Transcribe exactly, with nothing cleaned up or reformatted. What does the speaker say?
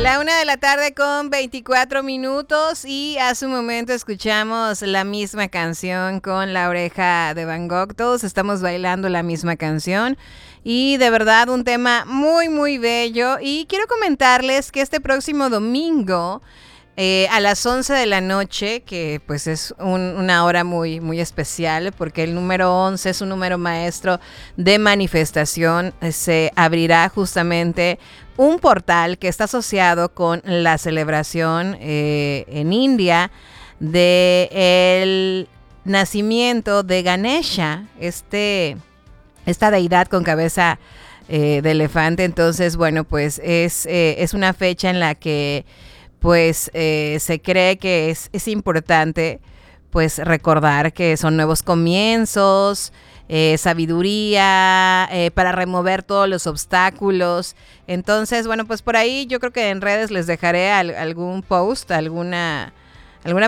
La una de la tarde con veinticuatro minutos y hace un momento escuchamos la misma canción con La Oreja de Van Gogh. Todos estamos bailando la misma canción y de verdad un tema muy muy bello. Y quiero comentarles que este próximo domingo eh, a las once de la noche, que pues es un, una hora muy muy especial porque el número once es un número maestro de manifestación, se abrirá justamente un portal que está asociado con la celebración eh, en India de el nacimiento de Ganesha, este, esta deidad con cabeza eh, de elefante. Entonces, bueno, pues es, eh, es una fecha en la que pues eh, se cree que es, es importante pues recordar que son nuevos comienzos, eh, sabiduría, eh, para remover todos los obstáculos. Entonces, bueno, pues por ahí yo creo que en redes les dejaré al, algún post, alguna